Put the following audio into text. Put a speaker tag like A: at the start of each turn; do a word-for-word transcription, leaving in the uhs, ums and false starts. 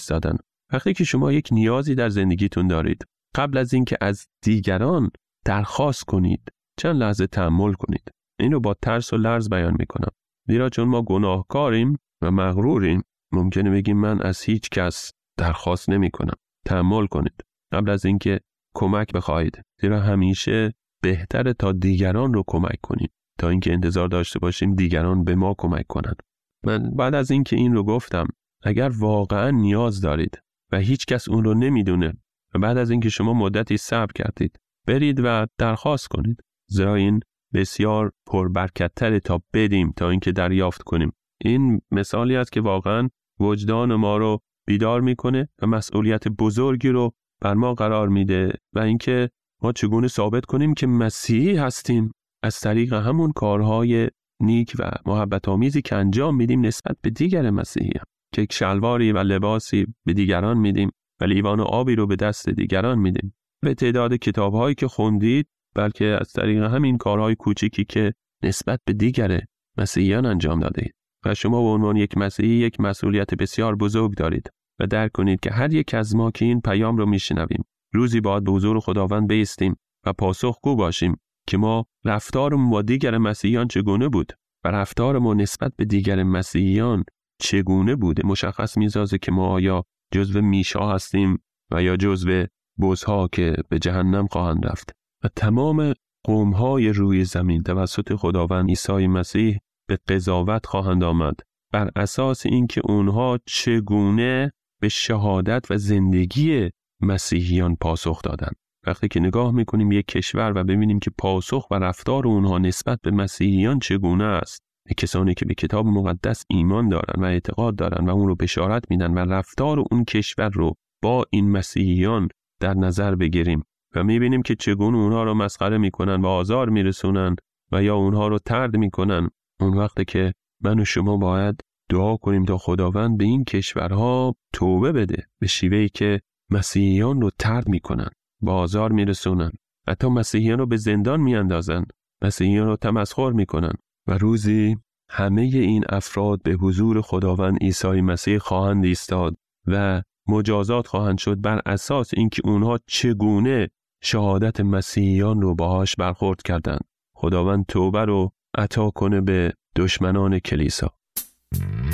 A: ایستادن. وقتی که شما یک نیازی در زندگیتون دارید، قبل از اینکه از دیگران درخواست کنید، چند لحظه تأمل کنید. این رو با ترس و لرز بیان میکنم. زیرا چون ما گناهکاریم و مغروریم، ممکنه بگیم من از هیچ کس درخواست نمی کنم. تأمل کنید قبل از اینکه کمک بخواهید، زیرا همیشه بهتره تا دیگران رو کمک کنیم تا اینکه انتظار داشته باشیم دیگران به ما کمک کنند. من بعد از اینکه این رو گفتم، اگر واقعا نیاز دارید و هیچ کس اون رو نمیدونه و بعد از اینکه شما مدتی صبر کردید، برید و درخواست کنید، زیرا این بسیار پربرکت‌تره تا بدیم تا اینکه دریافت کنیم. این مثالی است که واقعا وجدان ما رو بیدار میکنه و مسئولیت بزرگی رو بر ما قرار میده و اینکه ما چگونه ثابت کنیم که مسیحی هستیم از طریق همون کارهای نیک و محبت آمیزی که انجام میدیم نسبت به دیگر مسیحیان، که یک شلواری و لباسی به دیگران میدیم و لیوان آبی رو به دست دیگران میدیم. به تعداد کتاب‌هایی که خوندید، بلکه از طریق همین کارهای کوچیکی که نسبت به دیگر مسیحیان انجام دادید. و شما به عنوان یک مسیحی یک مسئولیت بسیار بزرگ دارید و درک کنید که هر یک از ما که این پیام رو میشنویم، روزی باید به حضور خداوند بایستیم و پاسخگو باشیم که ما رفتارمون با دیگر مسیحیان چگونه بود و رفتار ما نسبت به دیگر مسیحیان چگونه بوده. مشخص می‌سازه که ما آیا جزو میشا هستیم و یا جزو بزها که به جهنم خواهند رفت. و تمام قوم‌های روی زمین توسط خداوند عیسی مسیح به قضاوت خواهند آمد بر اساس اینکه اونها چگونه به شهادت و زندگی مسیحیان پاسخ دادند. وقتی که نگاه میکنیم یک کشور و ببینیم که پاسخ و رفتار اونها نسبت به مسیحیان چگونه است، کسانی که به کتاب مقدس ایمان دارن و اعتقاد دارن و اون رو بشارت میدن و رفتار اون کشور رو با این مسیحیان در نظر بگیریم و میبینیم که چگونه اونها رو مسخره میکنن و آزار میرسونن و یا اونها رو طرد میکنن، اون وقتی که من و شما باید دعا کنیم تا خداوند به این کشورها توبه بده، به شیوهی که مسیحیان رو طرد میکنن، با آزار میرسونن، حتی مسیحیان رو به زندان میاندازن، مسیحیان رو تمسخر میکنن و روزی همه این افراد به حضور خداوند عیسی مسیح خواهند ایستاد و مجازات خواهند شد بر اساس اینکه اونها چگونه شهادت مسیحیان رو باهاش برخورد کردند. خداوند توبه رو عطا کنه به دشمنان کلیسا.